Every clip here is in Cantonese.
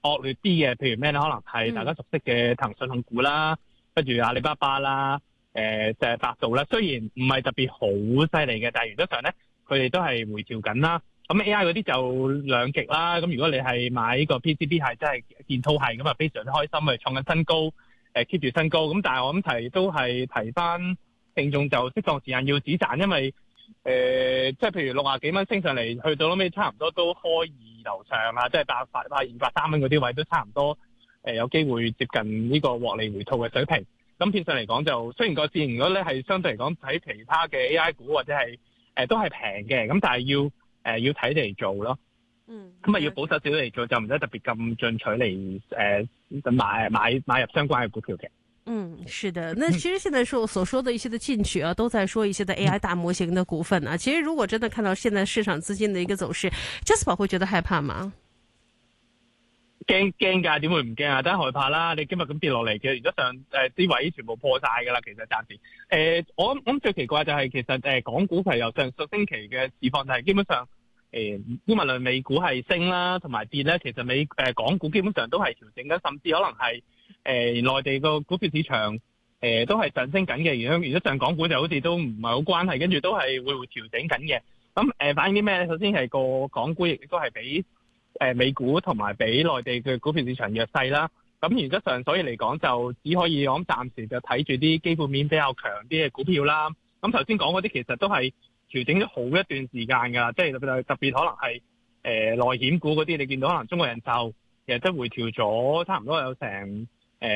惡劣啲嘅，譬如咩咧？可能係大家熟悉嘅騰訊控股啦，跟住阿里巴巴啦，就係百度啦。雖然唔係特別好犀利嘅，但係原則上咧，佢哋都係回調緊啦。咁 A.I. 嗰啲就兩極啦。咁如果你係買呢個 P.C.B 係真係件套係咁啊，非常之開心，係創緊新高，keep 住新高。咁但係我諗都係提翻聽眾就適當時間要止賺，因為即係譬如60幾蚊升上嚟，去到後尾差唔多都開二樓上啊，即係82、83蚊嗰啲位都差唔多有機會接近呢個獲利回吐嘅水平。咁變相嚟講就雖然個市盈率咧係相對嚟講睇其他嘅 A.I. 股或者係都係平嘅，咁但係要睇嚟做咯，咁要保守少少嚟做，就唔使特別咁進取嚟買入相關嘅股票嘅。 是的。那其實現在所說的一些的進取啊，都在說一些的 AI 大模型的股份啊。其實如果真的看到現在市場資金的一個走勢，Jasper 會覺得害怕嗎？ 驚㗎，點會唔驚啊？真係害怕啦！你今日咁跌落嚟嘅，原則上啲位全部破晒㗎啦。其實暫時我諗最奇怪就係其實港股係由上個星期嘅市況就係基本上無論美股係升啦，同埋跌咧，其實港股基本上都係調整緊，甚至可能係內地個股票市場都係上升緊嘅。原則上港股就好似都唔係好關係，跟住都係會調整緊嘅。咁反映啲咩咧？首先係個港股亦都係比美股同埋比內地嘅股票市場弱勢啦。咁原則上，所以嚟講就只可以我諗暫時就睇住啲基本面比較強啲嘅股票啦。咁頭先講嗰啲其實都係調整咗好一段時間㗎，即係特別可能係內險股嗰啲，你見到可能中國人壽其實都回調咗差唔多有成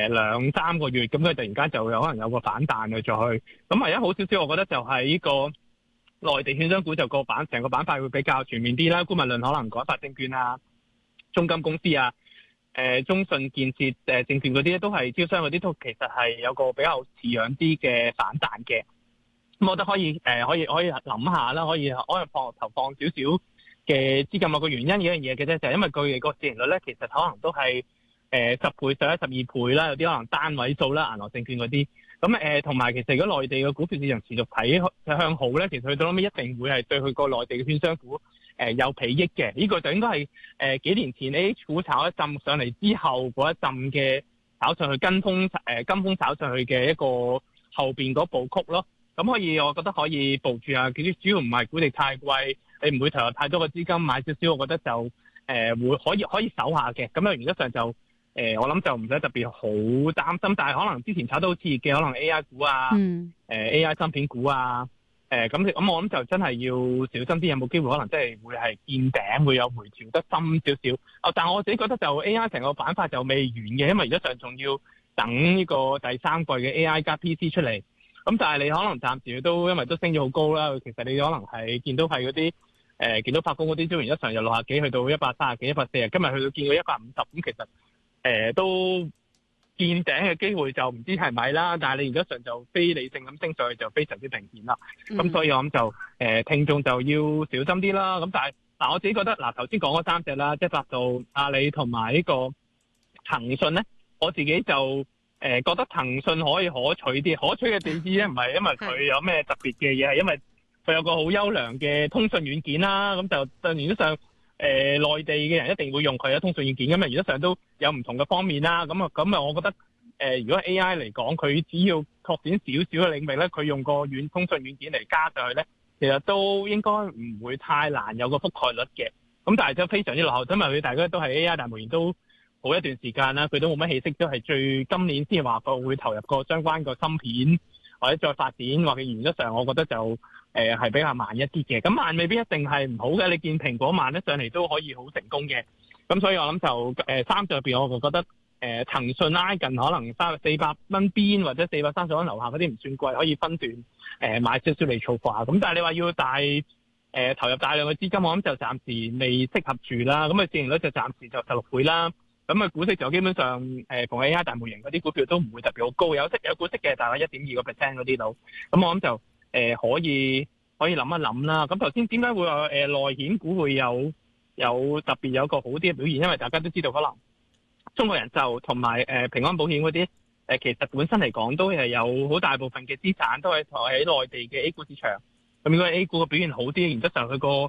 2-3個月，咁佢突然間就有可能有個反彈嘅再去。咁唯一好少少，我覺得就係呢個內地券商股就成個板塊會比較全面啲啦。姑勿論可能廣發證券啊、中金公司啊、中信建設證券嗰啲咧，都係招商嗰啲都其實係有個比較似樣啲嘅反彈嘅。咁我覺得可以諗下啦，可以投放少少嘅資金落個原因呢樣嘢嘅啫，就係因為佢哋個市盈率咧，其實可能都係10倍、11、12倍啦，有啲可能單位數啦，銀河證券嗰啲。咁同埋其實如果內地嘅股票市場持續向好咧，其實去到後尾一定會係對佢個內地嘅券商股有裨益嘅。呢個就應該係幾年前 AH 股炒一陣上嚟之後嗰一陣嘅炒上去跟風炒上去嘅一個後邊嗰部曲咯。咁我覺得可以部署下，主要唔係估值太貴，你唔會投入太多嘅資金買少少，我覺得就會可以守下嘅。咁原則上就我諗就唔使特別好擔心，但係可能之前炒得好熾熱嘅，可能 A.I. 股啊，A.I. 芯片股啊，咁我諗就真係要小心啲，有冇機會可能真係會係見頂，會有回調得深少少。但我自己覺得就 A.I. 成個板塊就未完嘅，因為原則上仲要等呢個第三季嘅 A.I. 加 P.C. 出嚟。咁但係你可能暫時都因為都升咗好高啦，其實你可能係見到係嗰啲見到發工嗰啲，雖然一上由60幾去到130幾、140，今日去到見到150，咁其實都見頂嘅機會就唔知係咪啦。但係你原則上就非理性咁升上去就非常之明顯啦。咁所以我諗就聽眾就要小心啲啦。咁但係我自己覺得頭先講嗰3隻啦，即係百度、阿里同埋呢個騰訊咧，我自己就覺得騰訊可取啲，可取嘅地址咧唔係因為佢有咩特別嘅嘢，係因為佢有個好優良嘅通訊軟件啦。咁就原則上內地嘅人一定會用佢嘅通訊軟件，咁原則上都有唔同嘅方面啦。咁我覺得如果 A.I. 嚟講，佢只要拓展少少嘅領域咧，佢用個通訊軟件嚟加上去咧，其實都應該唔會太難有個覆蓋率嘅。咁但係就非常之落後，因為佢大家都係 A.I. 大模型都好一段時間啦，佢都冇乜氣息，都係今年先話佢會投入個相關個芯片或者再發展，或者原則上我覺得就係比較慢一啲嘅。咁慢未必一定係唔好嘅，你見蘋果慢得上嚟都可以好成功嘅。咁所以我諗就三隻入邊，我就覺得騰訊挨近可能400蚊邊或者430蚊樓下嗰啲唔算貴，可以分段買少少嚟儲貨。咁但係你話要投入大量嘅資金，我諗就暫時未適合住啦。咁市盈率就暫時就16倍啦。咁股息就基本上逢 A.I. 大模型嗰啲股票都唔會特別好高，有股息嘅，大概1.2%嗰啲度。咁我諗就可以諗一諗啦。咁頭先點解會話內險股會有特別有個好啲嘅表現？因為大家都知道可能中國人壽同埋平安保險嗰啲其實本身嚟講都係有好大部分嘅資產都係喺內地嘅 A 股市場。咁如果 A 股嘅表現好啲，原則上佢個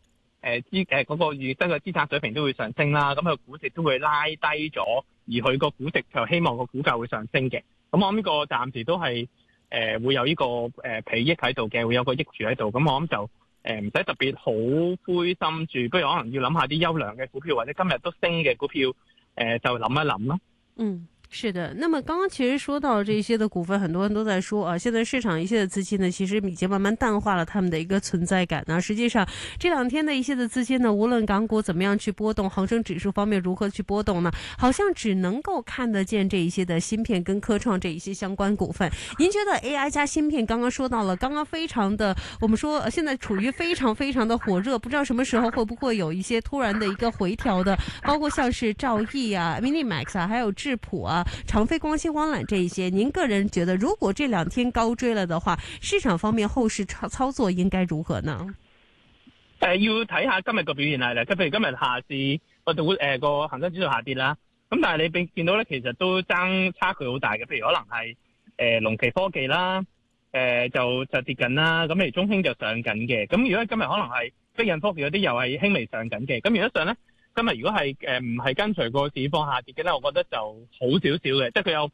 嗰個預新嘅資產水平都會上升啦，咁佢估值都會拉低咗，而佢個估值就希望個股價會上升嘅。咁我諗呢個暫時都係會有呢個裨益喺度嘅，會有個益處喺度。咁我諗就唔使特別好灰心住，不如可能要諗下啲優良嘅股票，或者今日都升嘅股票，就諗一諗咯。 嗯。是的，那麼剛剛其實說到這些的股份，很多人都在說啊，現在市場一些的資金呢，其實已經慢慢淡化了他們的一個存在感啊。實際上，這兩天的一些的資金呢，無論港股怎麼樣去波動，恒生指數方面如何去波動呢，好像只能夠看得見這一些的芯片跟科創這一些相關股份。您覺得 AI 加芯片剛剛說到了，剛剛非常的，我們說現在處於非常非常的火熱，不知道什麼時候會不會有一些突然的一個回調的，包括像是兆易啊、Minimax 啊，還有智譜啊、長飛光纖光纜這一些，您個人覺得如果這兩天高追了的話，市場方面後市操作應該如何呢？ 要睇下今日個表現係啦，譬如今日下市個恒生指數下跌啦，咁但係你見到咧，其實都差距好大嘅。譬如可能係龍旗科技啦，就跌緊啦，咁譬如中興就上緊嘅。咁如果今日可能係飛印科技嗰啲又係輕微上緊嘅。咁原則上咧，今日如果係唔係跟隨個市況下跌嘅咧，我覺得就好少少嘅，即係佢有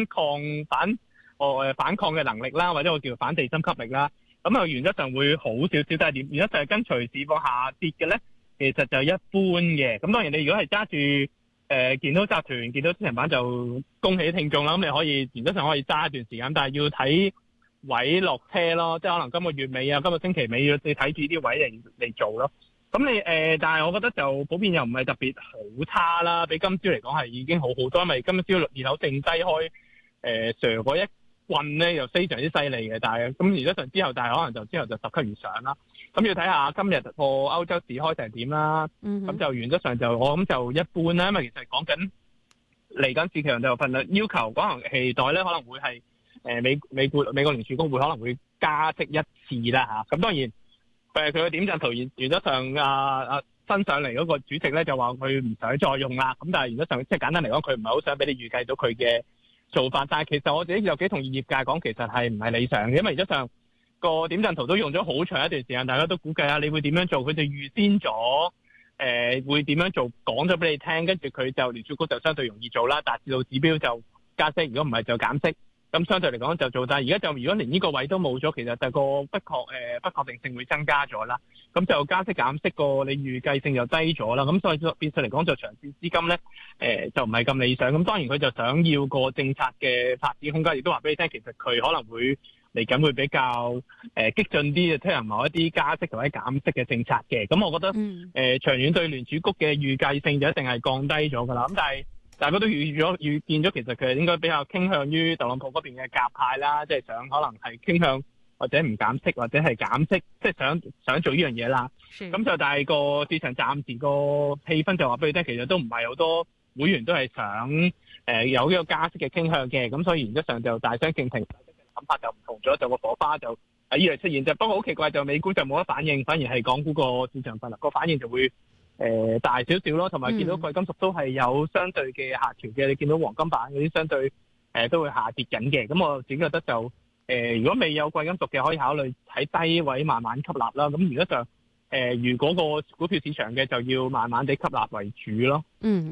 反抗嘅能力啦，或者我叫反地心吸力啦。咁啊原則上會好少少，但係點？原則上係跟隨市況下跌嘅咧，其實就一般嘅。咁當然你如果係揸住建滔集團、建滔資產板就恭喜聽眾啦。咁你可以原則上可以揸一段時間，但係要睇位落車咯，即係可能今個月尾啊、今個星期尾要你睇住啲位嚟做咯。咁你但係我覺得就普遍又唔係特別好差啦，比今朝嚟講係已經好好多，因為今朝年頭剩低開上嗰一棍咧又非常之犀利嘅，但係咁而家上之後，但係可能就之後就十級如上啦。咁要睇下今日個歐洲市開成點啦。咁就原則上就我諗就一般啦，因為其實講緊嚟緊市場就份量要求，可能期待咧可能會係美國聯儲局會可能會加息一次啦嚇。咁當然。佢嘅點陣圖原則上新上嚟嗰個主席咧就話佢唔想再用啦，咁但係原則上即係簡單嚟講，佢唔係好想俾你預計到佢嘅做法。但係其實我自己又幾同意業界講，其實係唔係理想嘅，因為原則上個點陣圖都用咗好長一段時間，大家都估計下你會點樣做，佢就預先咗會點樣做，講咗俾你聽，跟住佢就聯儲局就相對容易做啦，達至到指標就加息，如果唔係就減息。咁相對嚟講就做，但係而家就如果連呢個位都冇咗，其實就個不確定性會增加咗啦。咁就加息減息個你預計性就低咗啦。咁所以變相嚟講就長線資金咧就唔係咁理想。咁當然佢就想要個政策嘅發展空間，亦都話俾你聽，其實佢可能會嚟緊會比較激進啲，推行某一啲加息或者減息嘅政策嘅。咁我覺得長遠對聯儲局嘅預計性就一定係降低咗㗎啦。咁但係大家都預見咗，其實佢應該比較傾向於特朗普嗰邊嘅鴿派啦，即係想可能係傾向或者唔減息或者係減息，即係想做呢樣嘢啦。咁就但係個市場暫時個氣氛就話俾你聽，其實都唔係好多會員都係想有呢個加息嘅傾向嘅，咁所以原則上就大相徑庭，諗法就唔同咗，就個火花就喺呢度出現。不過好奇怪，就美股就冇乜反應，反而係港股個市場份個反應就會大少少咯，同埋見到貴金屬都係有相對嘅下調嘅。你見到黃金板嗰啲相對都會下跌緊嘅。咁我自己覺得就如果未有貴金屬嘅，可以考慮喺低位慢慢吸納啦。咁如果就如果個股票市場嘅，就要慢慢地吸納為主咯。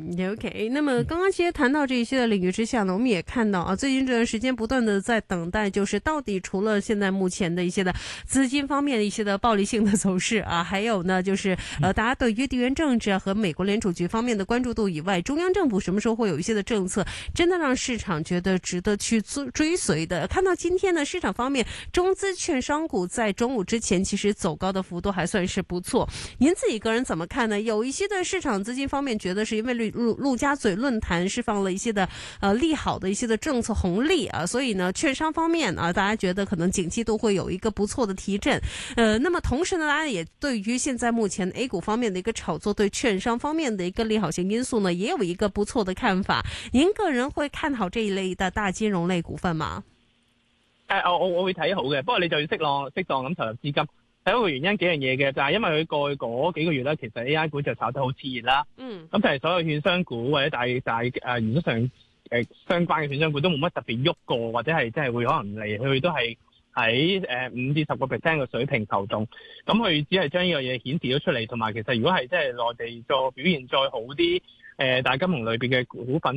OK。那麼剛剛其實談到這些的領域之下呢，我們也看到啊，最近這段時間不斷的在等待，就是到底除了現在目前的一些的資金方面的一些的暴力性的走勢啊，還有呢就是大家對於地緣政治和美國聯儲局方面的關注度以外，中央政府什麼時候會有一些的政策，真的讓市場覺得值得去追隨的。看到今天呢，市場方面中資券商股在中午之前其實走高的幅度還算是不錯。您自己個人怎麼看呢？有一些的市場資金方面覺得是因為陸家嘴論壇釋放了一些的利好的一些的政策紅利啊，所以呢券商方面啊，大家覺得可能景氣都會有一個不錯的提振。那麼同時呢，大家也對於現在目前 A 股方面的一個炒作，對券商方面的一個利好性因素呢，也有一個不錯的看法。您個人會看好這一類的大金融類股份嗎？ 我會睇好嘅，不過你就要適當咁投入資金。第一個原因幾樣嘢嘅，就係因為佢過去嗰幾個月咧，其實 AI 股就炒得好熾熱啦。咁就係所有券商股或者大原則上相關嘅券商股都冇乜特別喐過，或者係即係會可能嚟去都係喺5至10% 嘅水平浮動，咁佢只係將呢個嘢顯示咗出嚟，同埋其實如果係即係內地再表現再好啲，大金融裏邊嘅股份